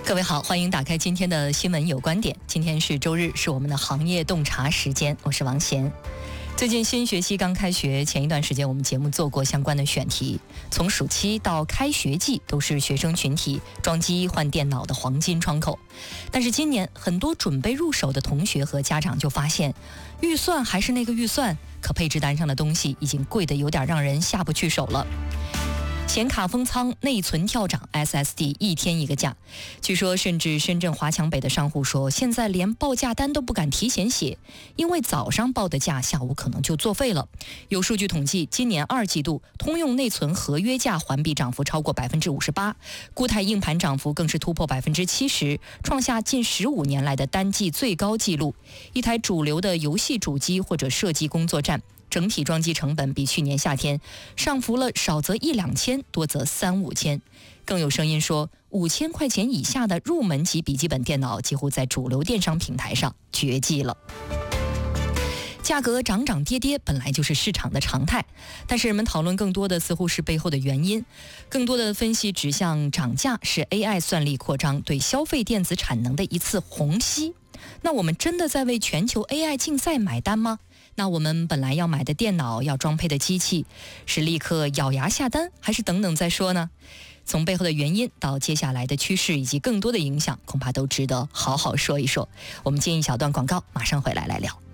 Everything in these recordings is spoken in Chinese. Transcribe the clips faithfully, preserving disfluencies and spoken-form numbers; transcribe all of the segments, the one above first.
各位好，欢迎打开今天的新闻有观点。今天是周日，是我们的行业洞察时间，我是王贤。最近新学期刚开学，前一段时间我们节目做过相关的选题，从暑期到开学季都是学生群体装机换电脑的黄金窗口。但是今年很多准备入手的同学和家长就发现，预算还是那个预算，可配置单上的东西已经贵得有点让人下不去手了。显卡封仓，内存跳涨 ，S S D 一天一个价。据说，甚至深圳华强北的商户说，现在连报价单都不敢提前写，因为早上报的价，下午可能就作废了。有数据统计，今年二季度通用内存合约价环比涨幅超过百分之五十八，固态硬盘涨幅更是突破百分之七十，创下近十五年来的单季最高纪录。一台主流的游戏主机或者设计工作站，整体装机成本比去年夏天上浮了，少则一两千，多则三五千。更有声音说，五千块钱以下的入门级笔记本电脑几乎在主流电商平台上绝迹了。价格涨涨跌跌本来就是市场的常态，但是人们讨论更多的似乎是背后的原因，更多的分析指向涨价是 A I 算力扩张对消费电子产能的一次虹吸。那我们真的在为全球 A I 竞赛买单吗？那我们本来要买的电脑，要装配的机器，是立刻咬牙下单，还是等等再说呢？从背后的原因到接下来的趋势以及更多的影响，恐怕都值得好好说一说。我们进一小段广告，马上回来来聊。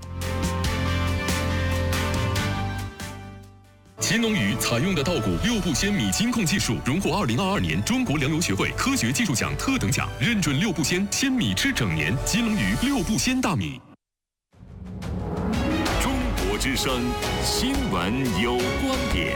乾隆鱼采用的稻谷六步鲜米金控技术，荣获二零二二年中国粮油学会科学技术奖特等奖，认准六步鲜鲜米吃整年。金龙鱼六步鲜大米。中国之声新闻有观点。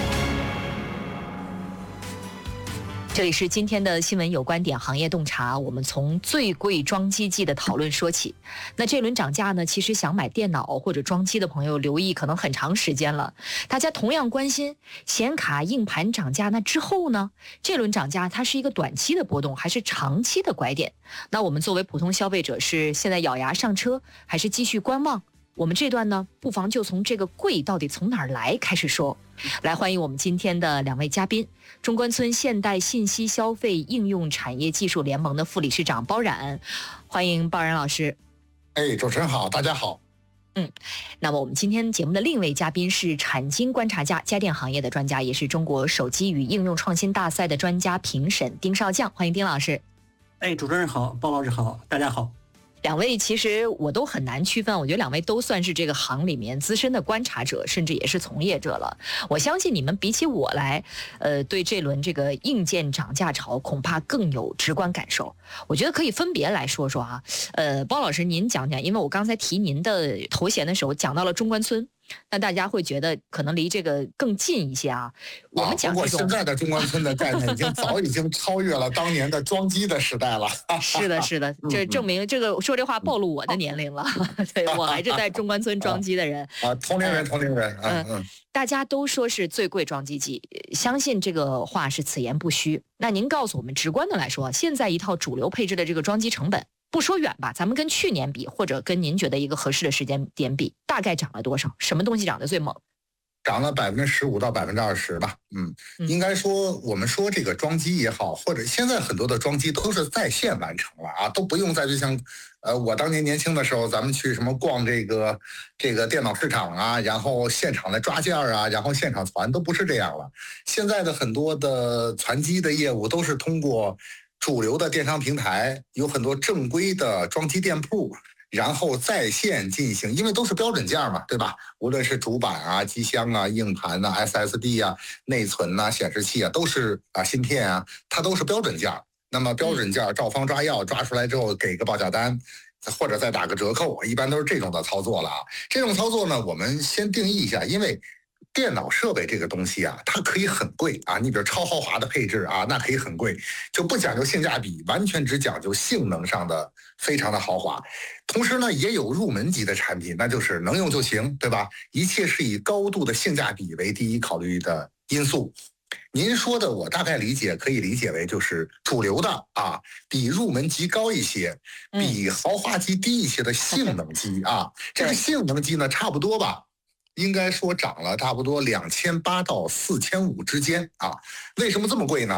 这里是今天的新闻有观点行业洞察，我们从最贵装机季的讨论说起。那这轮涨价呢，其实想买电脑或者装机的朋友留意可能很长时间了。大家同样关心显卡硬盘涨价，那之后呢，这轮涨价它是一个短期的波动还是长期的拐点？那我们作为普通消费者，是现在咬牙上车还是继续观望？我们这段呢，不妨就从这个贵到底从哪儿来开始说。来，欢迎我们今天的两位嘉宾，中关村现代信息消费应用产业技术联盟的副理事长包冉，欢迎包冉老师。 哎，主持人好，大家好。 嗯，那么我们今天节目的另一位嘉宾是产经观察家、家电行业的专家，也是中国手机与应用创新大赛的专家评审丁少将，欢迎丁老师。 哎，主持人好，包老师好，大家好。 两位其实我都很难区分，我觉得两位都算是这个行里面资深的观察者，甚至也是从业者了。我相信你们比起我来，呃，对这轮这个硬件涨价潮恐怕更有直观感受。我觉得可以分别来说说啊，呃，包老师您讲讲，因为我刚才提您的头衔的时候讲到了中关村。那大家会觉得可能离这个更近一些啊。我们讲不过现在的中关村的概念已经早已经超越了当年的装机的时代了。 是的，是的，这证明这个说这话暴露我的年龄了。对，我还是在中关村装机的人啊，同龄人，同龄人。嗯嗯，大家都说是最贵装机季，相信这个话是此言不虚。那您告诉我们，直观的来说，现在一套主流配置的这个装机成本，不说远吧，咱们跟去年比，或者跟您觉得一个合适的时间点比，大概涨了多少？什么东西涨得最猛？ 涨了百分之十五到百分之二十吧。嗯，应该说我们说这个装机也好，或者现在很多的装机都是在线完成了啊，都不用再去像呃我当年年轻的时候，咱们去什么逛这个这个电脑市场啊，然后现场的抓件啊，然后现场传，都不是这样了。现在的很多的传机的业务都是通过主流的电商平台，有很多正规的装机店铺，然后在线进行，因为都是标准件嘛，对吧？无论是主板啊、机箱啊、硬盘啊、S S D 啊、内存啊、显示器啊，都是啊芯片啊，它都是标准件。那么标准件照方抓药，抓出来之后给个报价单，或者再打个折扣，一般都是这种的操作了啊。这种操作呢，我们先定义一下，因为电脑设备这个东西啊，它可以很贵啊，你比如超豪华的配置啊，那可以很贵，就不讲究性价比，完全只讲究性能上的非常的豪华。同时呢，也有入门级的产品，那就是能用就行，对吧？一切是以高度的性价比为第一考虑的因素。您说的我大概理解，可以理解为就是主流的啊，比入门级高一些，比豪华级低一些的性能机啊，这个性能机呢，差不多吧。应该说涨了差不多两千八到四千五之间啊，为什么这么贵呢？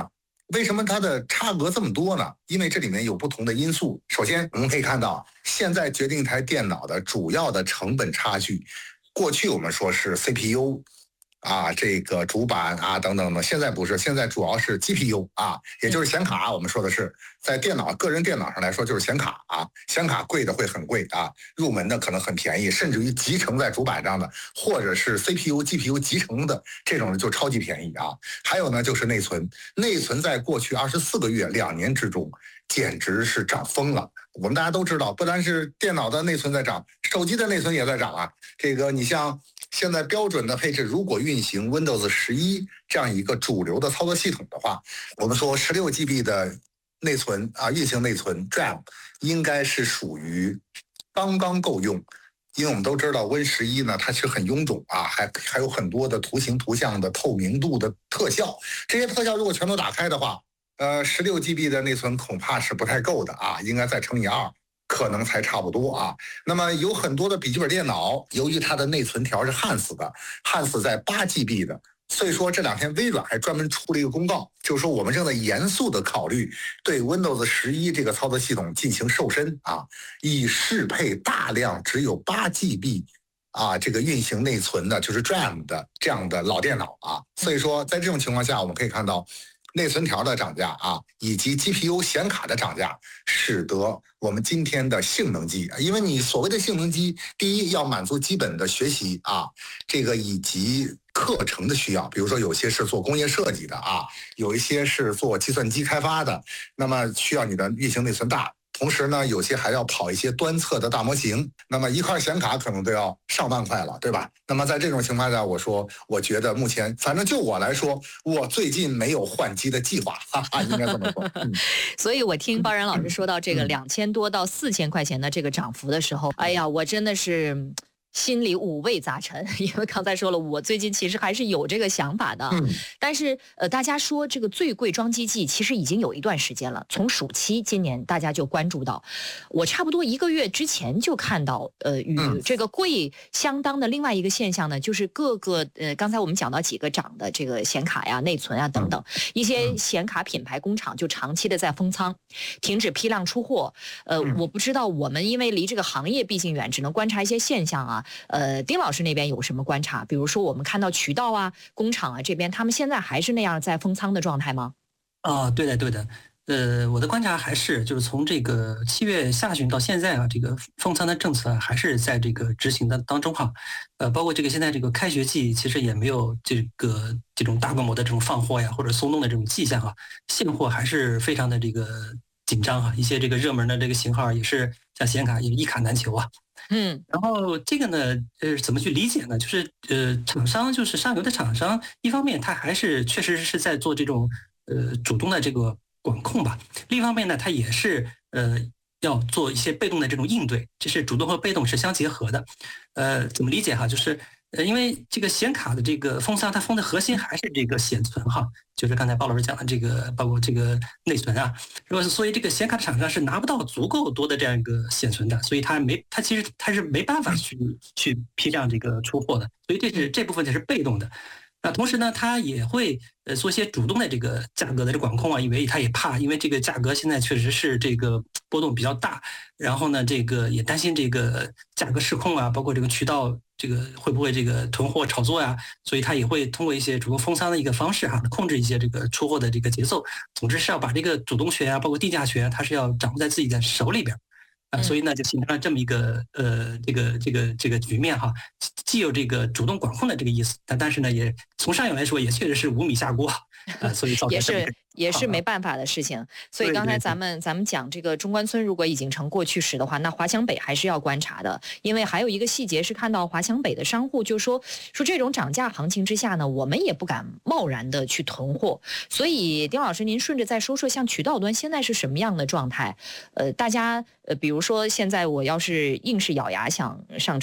为什么它的差额这么多呢？因为这里面有不同的因素。首先，我们可以看到，现在决定一台电脑的主要的成本差距，过去我们说是 C P U。啊，这个主板啊，等等的，现在不是，现在主要是 G P U 啊，也就是显卡。我们说的是，在电脑个人电脑上来说，就是显卡啊，显卡贵的会很贵啊，入门的可能很便宜，甚至于集成在主板上的，或者是 C P U、G P U 集成的这种就超级便宜啊。还有呢，就是内存，内存在过去二十四个月、两年之中，简直是涨疯了。我们大家都知道，不单是电脑的内存在涨，手机的内存也在涨啊。这个你像现在标准的配置，如果运行 Windows 十一这样一个主流的操作系统的话，我们说十六 G B 的内存啊，运行内存 D R A M 应该是属于刚刚够用。因为我们都知道 Win 十一呢，它其实很臃肿啊，还还有很多的图形图像的透明度的特效，这些特效如果全都打开的话，呃，十六 G B 的内存恐怕是不太够的啊，应该再乘以二，可能才差不多啊。那么有很多的笔记本电脑，由于它的内存条是汉斯的，汉斯在八 G B 的，所以说这两天微软还专门出了一个公告，就是说我们正在严肃的考虑对 Windows 十一这个操作系统进行瘦身啊，以适配大量只有八 G B 啊这个运行内存的，就是 D R A M 的这样的老电脑啊。所以说在这种情况下，我们可以看到内存条的涨价啊，以及 G P U 显卡的涨价，使得我们今天的性能机，因为你所谓的性能机，第一要满足基本的学习啊，这个以及课程的需要，比如说有些是做工业设计的啊，有一些是做计算机开发的，那么需要你的运行内存大。同时呢，有些还要跑一些端侧的大模型，那么一块显卡可能都要上万块了，对吧？那么在这种情况下，我说，我觉得目前，反正就我来说，我最近没有换机的计划，哈哈，应该这么说。嗯、 所以我听包然老师说到这个两千多到四千块钱的这个涨幅的时候，哎呀，我真的是心里五味杂陈，因为刚才说了，我最近其实还是有这个想法的，嗯、但是呃，大家说这个最贵装机季其实已经有一段时间了，从暑期今年大家就关注到，我差不多一个月之前就看到，呃，与这个贵相当的另外一个现象呢，就是各个呃，刚才我们讲到几个涨的这个显卡呀、内存啊等等，一些显卡品牌工厂就长期的在封仓，停止批量出货。呃，我不知道我们因为离这个行业毕竟远，只能观察一些现象啊。呃，丁老师那边有什么观察？比如说我们看到渠道啊、工厂啊这边，他们现在还是那样在封仓的状态吗？ 啊，对的，对的。呃，我的观察还是就是从这个七月下旬到现在啊，这个封仓的政策还是在这个执行的当中哈。呃，包括这个现在这个开学季，其实也没有这个这种大规模的这种放货呀或者松动的这种迹象哈，现货还是非常的这个紧张哈，一些这个热门的这个型号也是像显卡也一卡难求啊。 嗯， 然后这个呢，呃，怎么去理解呢？就是呃，厂商就是上游的厂商，一方面他还是确实是在做这种呃主动的这个管控吧，另一方面呢，他也是呃要做一些被动的这种应对，这是主动和被动是相结合的。呃，怎么理解哈？就是呃，因为这个显卡的这个封仓，它封的核心还是这个显存哈，就是刚才包老师讲的这个，包括这个内存啊，如果是所以这个显卡厂商是拿不到足够多的这样一个显存的，所以它没，它其实它是没办法去去批量这个出货的，所以这是这部分就是被动的。那同时呢，它也会呃做一些主动的这个价格的这管控啊，因为它也怕，因为这个价格现在确实是这个波动比较大，然后呢，这个也担心这个价格失控啊，包括这个渠道这个会不会这个囤货炒作呀、啊，所以它也会通过一些主动封仓的一个方式哈、啊，控制一些这个出货的这个节奏。总之是要把这个主动权啊，包括定价权，它是要掌握在自己的手里边。啊，所以呢，就形成了这么一个呃，这个这个这个局面哈，既有这个主动管控的这个意思，但但是呢，也从上游来说，也确实是无米下锅啊，所以造成也是也是没办法的事情。所以刚才咱们咱们讲这个中关村，如果已经成过去时的话，那华强北还是要观察的，因为还有一个细节是看到华强北的商户就说说这种涨价行情之下呢，我们也不敢贸然的去囤货。所以丁老师，您顺着再说说，像渠道端现在是什么样的状态？呃，大家呃，比如说现在我要是硬是咬牙想上